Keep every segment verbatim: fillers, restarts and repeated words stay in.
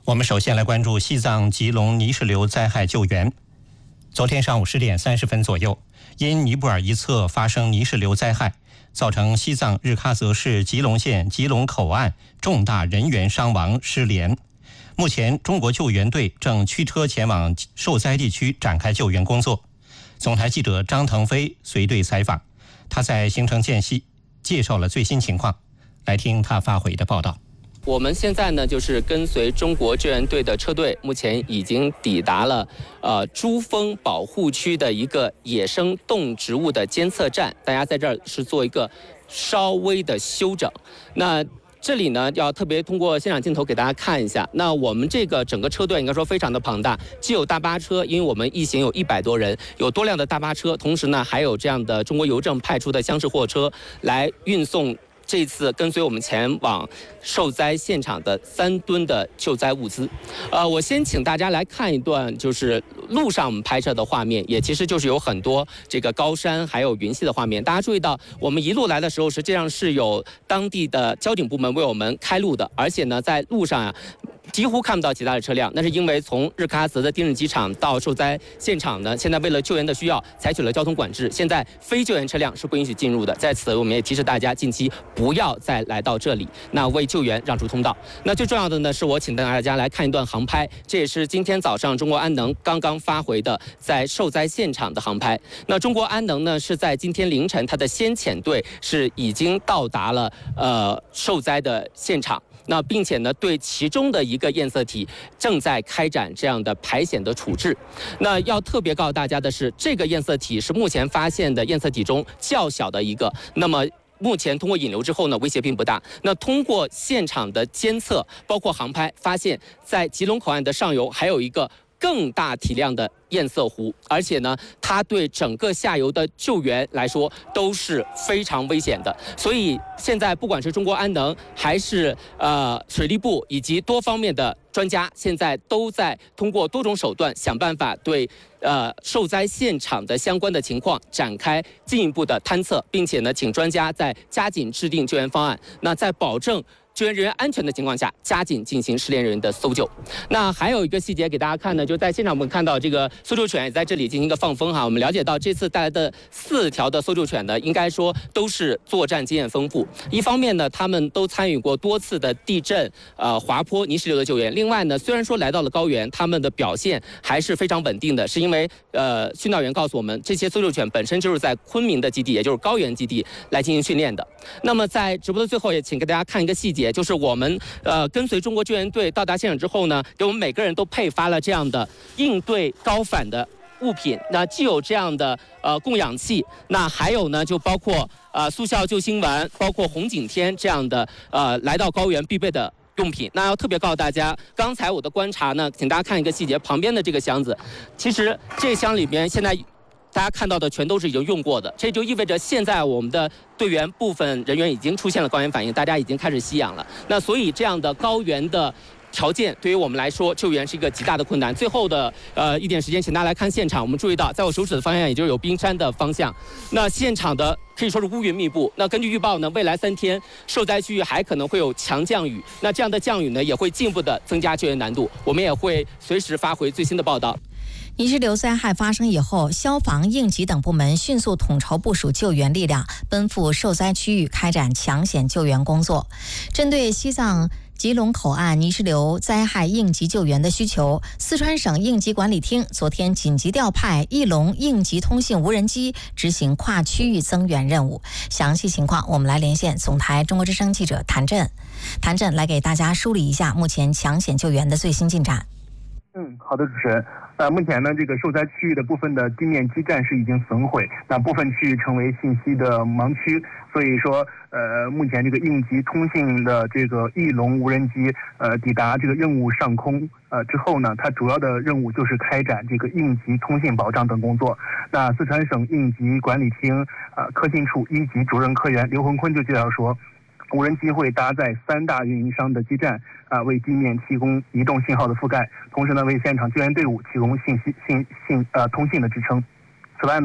我们首先来关注西藏吉隆泥石流灾害救援。昨天上午十点三十分左右，因尼泊尔一侧发生泥石流灾害，造成西藏日喀则市吉隆县吉隆口岸重大人员伤亡失联。目前，中国救援队正驱车前往受灾地区展开救援工作。总台记者张腾飞随队采访，他在行程间隙介绍了最新情况，来听他发回的报道。 我们现在呢，就是跟随中国救援队的车队，目前已经抵达了呃珠峰保护区的一个野生动植物的监测站。大家在这儿是做一个稍微的休整。那这里呢，要特别通过现场镜头给大家看一下。那我们这个整个车队应该说非常的庞大，既有大巴车，因为我们一行有一百多人，有多辆的大巴车，同时呢还有这样的中国邮政派出的厢式货车来运送这次跟随我们前往受灾现场的三吨的救灾物资。呃，我先请大家来看一段就是路上我们拍摄的画面，也其实就是有很多这个高山还有云系的画面。大家注意到，我们一路来的时候，实际上是有当地的交警部门为我们开路的，而且呢，在路上啊，几乎看不到其他的车辆，那是因为从日喀则的丁日机场到受灾现场呢，现在为了救援的需要，采取了交通管制，现在非救援车辆是不允许进入的。在此，我们也提示大家，近期不要再来到这里，那为救援让出通道。那最重要的呢，是我请大家来看一段航拍，这也是今天早上中国安能刚刚发回的在受灾现场的航拍。那中国安能呢，是在今天凌晨，它的先遣队是已经到达了呃受灾的现场。那并且呢，对其中的一个验色体正在开展这样的排险的处置。那要特别告诉大家的是，这个验色体是目前发现的验色体中较小的一个。那么目前通过引流之后呢，威胁并不大。那通过现场的监测，包括航拍，发现在吉隆口岸的上游还有一个更大体量的堰塞湖，而且呢，它对整个下游的救援来说都是非常危险的。所以现在不管是中国安能，还是呃水利部以及多方面的专家，现在都在通过多种手段想办法对呃受灾现场的相关的情况展开进一步的探测，并且呢，请专家在加紧制定救援方案。那在保证救援人员安全的情况下，加紧进行失联人员的搜救。那还有一个细节给大家看呢，就在现场我们看到这个搜救犬也在这里进行一个放风哈。我们了解到这次带来的四条的搜救犬呢，应该说都是作战经验丰富。一方面呢，他们都参与过多次的地震、呃滑坡、泥石流的救援。另外呢，虽然说来到了高原，他们的表现还是非常稳定的，是因为呃训导员告诉我们，这些搜救犬本身就是在昆明的基地，也就是高原基地来进行训练的。那么在直播的最后，也请给大家看一个细节。就是我们呃跟随中国救援队到达现场之后呢，给我们每个人都配发了这样的应对高反的物品。那既有这样的呃供氧气，那还有呢就包括呃速效救心丸，包括红景天这样的呃来到高原必备的用品。那要特别告诉大家，刚才我的观察呢，请大家看一个细节，旁边的这个箱子，其实这个箱里面现在大家看到的全都是已经用过的，这就意味着现在我们的队员部分人员已经出现了高原反应，大家已经开始吸氧了。那所以这样的高原的条件对于我们来说，救援是一个极大的困难。最后的呃一点时间，请大家来看现场。我们注意到，在我手指的方向，也就是有冰山的方向，那现场的可以说是乌云密布。那根据预报呢，未来三天受灾区域还可能会有强降雨。那这样的降雨呢，也会进一步的增加救援难度。我们也会随时发回最新的报道。 泥石流灾害发生以后，消防、应急等部门迅速统筹部署救援力量，奔赴受灾区域开展抢险救援工作。针对西藏吉隆口岸泥石流灾害应急救援的需求，四川省应急管理厅昨天紧急调派翼龙应急通信无人机执行跨区域增援任务。详细情况，我们来连线总台中国之声记者谭震。谭震来给大家梳理一下目前抢险救援的最新进展。 嗯，好的，主持人。呃，目前呢，这个受灾区域的部分的地面基站是已经损毁，那部分区域成为信息的盲区。所以说，呃，目前这个应急通信的这个翼龙无人机，呃，抵达这个任务上空，呃之后呢，它主要的任务就是开展这个应急通信保障等工作。那四川省应急管理厅呃科信处一级主任科员刘洪坤就介绍说，无人机会搭载三大运营商的基站，啊、呃，为地面提供移动信号的覆盖，同时呢，为现场救援队伍提供信息信信呃通信的支撑。此外呢，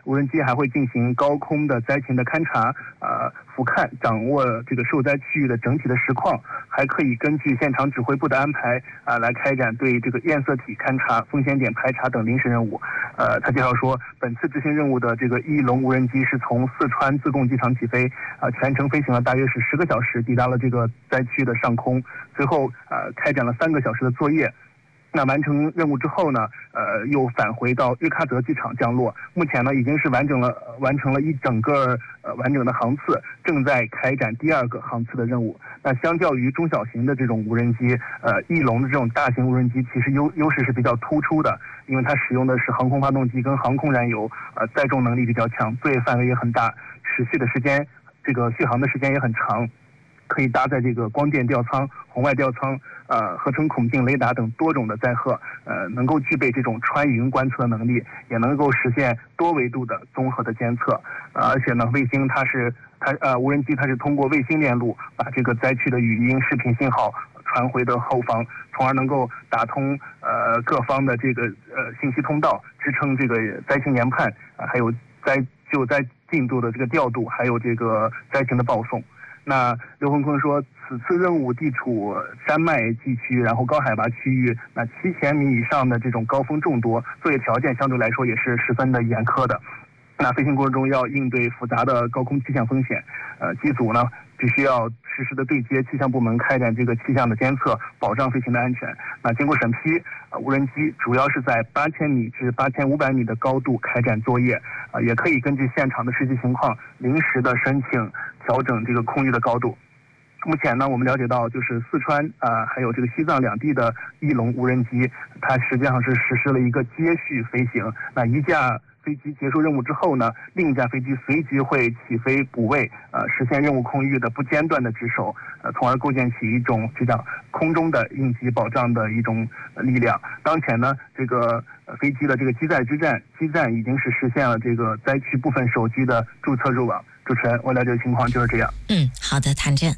无人机还会进行高空的灾情的勘察，呃，俯瞰掌握这个受灾区域的整体的实况，还可以根据现场指挥部的安排啊、呃，来开展对这个验色体勘察、风险点排查等临时任务。呃，他介绍说，本次执行任务的这个翼龙无人机是从四川自贡机场起飞，啊、呃，全程飞行了大约是十个小时，抵达了这个灾区的上空，随后呃开展了三个小时的作业。那完成任务之后呢，呃，又返回到日喀则机场降落。目前呢，已经是完整了，完成了一整个呃完整的航次，正在开展第二个航次的任务。那相较于中小型的这种无人机，呃，翼龙的这种大型无人机其实优优势是比较突出的，因为它使用的是航空发动机跟航空燃油，呃，载重能力比较强，作业范围也很大，持续的时间，这个续航的时间也很长。可以搭载这个光电吊舱、红外吊舱、呃合成孔径雷达等多种的载荷，呃，能够具备这种穿云观测能力，也能够实现多维度的综合的监测。呃、而且呢，卫星它是它呃无人机它是通过卫星链路把这个灾区的语音、视频信号传回的后方，从而能够打通呃各方的这个呃信息通道，支撑这个灾情研判啊、呃，还有灾救灾进度的这个调度，还有这个灾情的报送。那刘洪坤说，此次任务地处山脉地区，然后高海拔区域，那七千米以上的这种高峰众多，作业条件相对来说也是十分的严苛的。那飞行过程中要应对复杂的高空气象风险，呃，机组呢必须要实时的对接气象部门开展这个气象的监测，保障飞行的安全。那经过审批，呃，无人机主要是在八千米至八千五百米的高度开展作业，啊、呃，也可以根据现场的实际情况临时的申请调整这个空域的高度。目前呢，我们了解到，就是四川啊、呃，还有这个西藏两地的翼龙无人机，它实际上是实施了一个接续飞行。那一架飞机结束任务之后呢，另一架飞机随即会起飞补位，呃，实现任务空域的不间断的值守，呃，从而构建起一种这样空中的应急保障的一种力量。当前呢，这个呃飞机的这个机载之战，基站已经是实现了这个灾区部分手机的注册入网。主持人，我了解的情况就是这样。 嗯，好的，谭震。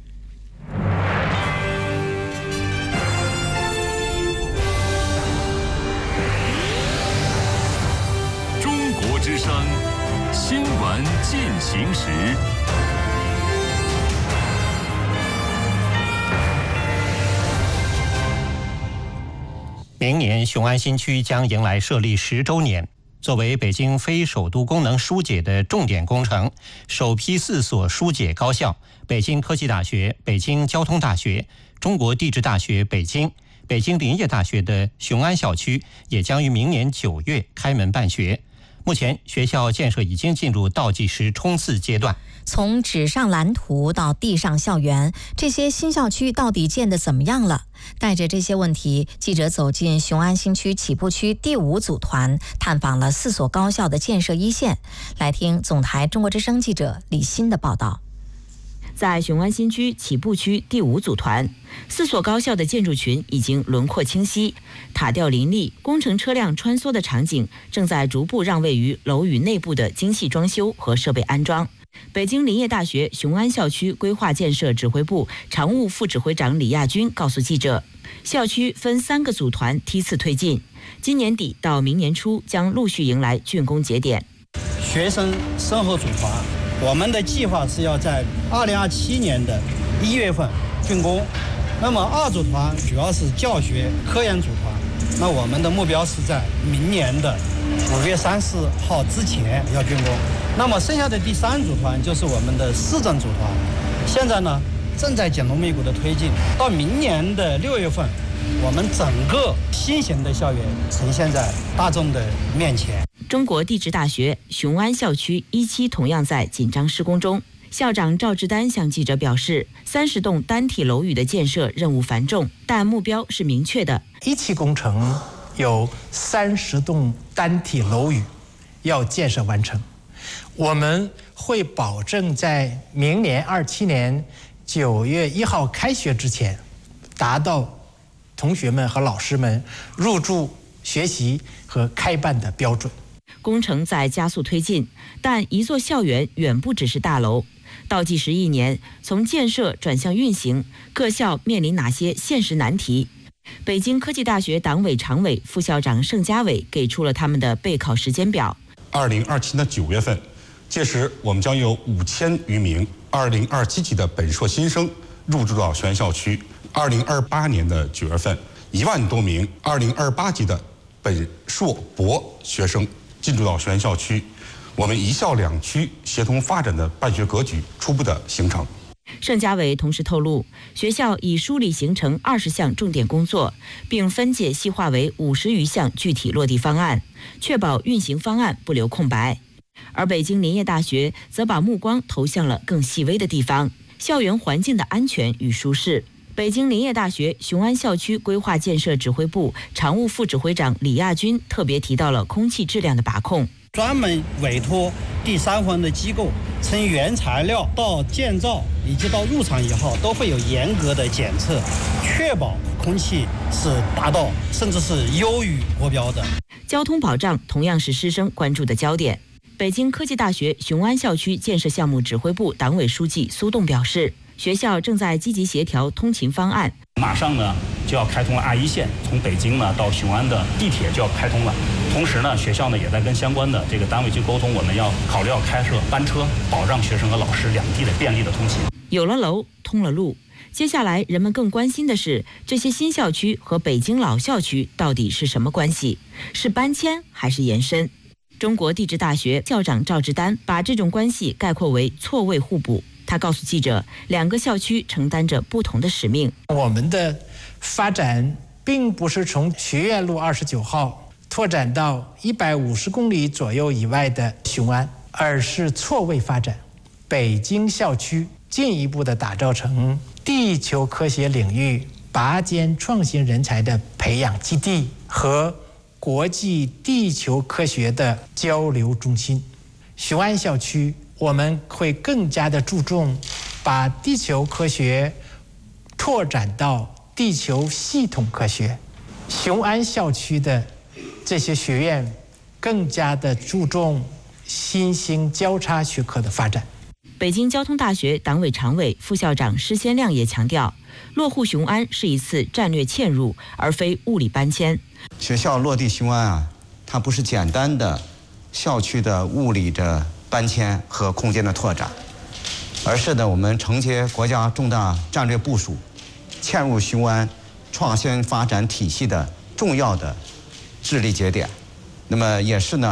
之声新闻进行时， 明年雄安新区将迎来设立十周年。作为北京非首都功能疏解的重点工程，首批四所疏解高校——北京科技大学、北京交通大学、中国地质大学北京、北京林业大学的雄安校区，也将于明年九月开门办学。目前学校建设已经进入倒计时冲刺阶段。 从纸上蓝图到地上校园，这些新校区到底建得怎么样了？带着这些问题，记者走进雄安新区起步区第五组团，探访了四所高校的建设一线。来听总台中国之声记者李欣的报道。 在雄安新区起步区第五组团，四所高校的建筑群已经轮廓清晰，塔吊林立，工程车辆穿梭的场景正在逐步让位于楼宇内部的精细装修和设备安装。北京林业大学雄安校区规划建设指挥部常务副指挥长李亚军告诉记者，校区分三个组团梯次推进，今年底到明年初将陆续迎来竣工节点。 学生生活组团，我们的计划是要在二零二七年的一月份竣工。那么二组团主要是教学科研组团，那我们的目标是在明年的五月三十号之前要竣工。那么剩下的第三组团就是我们的市政组团，现在呢正在紧锣密鼓的推进，到明年的六月份，我们整个新型的校园呈现在大众的面前。 中国地质大学雄安校区一期同样在紧张施工中。校长赵志丹向记者表示，三十栋单体楼宇的建设任务繁重，但目标是明确的。 一期工程有三十栋单体楼宇要建设完成，我们会保证在明年二七年九月一号开学之前，达到同学们和老师们入住、学习和开办的标准。 工程在加速推进，但一座校园远不只是大楼。倒计时一年，从建设转向运行，各校面临哪些现实难题？北京科技大学党委常委、副校长盛家伟给出了他们的备考时间表。 二零二七年的九月份，届时我们将有五千余名二零二七级的本硕新生入住到雄安校区。二零二八年的九月份，一万多名二零二八级的本硕博学生进驻到雄安校区。我们一校两区协同发展的办学格局初步的形成。 盛家伟同时透露，学校已梳理形成二十项重点工作，并分界细化为五十余项具体落地方案，确保运行方案不留空白。而北京林业大学则把目光投向了更细微的地方，校园环境的安全与舒适。北京林业大学雄安校区规划建设指挥部常务副指挥长李亚军特别提到了空气质量的把控， 专门委托第三方的机构，从原材料到建造以及到入场以后，都会有严格的检测，确保空气是达到甚至是优于国标的。 交通保障同样是师生关注的焦点。北京科技大学雄安校区建设项目指挥部党委书记苏栋表示，学校正在积极协调通勤方案。 马上呢就要开通了 二一线，从北京呢到雄安的地铁就要开通了。同时呢，学校呢也在跟相关的这个单位去沟通，我们要考虑要开设班车，保障学生和老师两地的便利的通勤。 有了楼，通了路。接下来人们更关心的是，这些新校区和北京老校区到底是什么关系？是搬迁还是延伸？中国地质大学校长赵志丹把这种关系概括为错位互补。他告诉记者，两个校区承担着不同的使命。 我们的发展并不是从学院路二十九号拓展到一百五十公里左右以外的雄安，而是错位发展。北京校区进一步的打造成地球科学领域拔尖创新人才的培养基地和国际地球科学的交流中心。雄安校区我们会更加的注重把地球科学拓展到地球系统科学。雄安校区的这些学院更加的注重新兴交叉学科的发展。 北京交通大学党委常委、副校长施先亮也强调，落户雄安是一次战略嵌入，而非物理搬迁。 学校落地雄安啊，它不是简单的校区的物理的搬迁和空间的拓展，而是呢我们承接国家重大战略部署，嵌入雄安创新发展体系的重要的智力节点。那么也是呢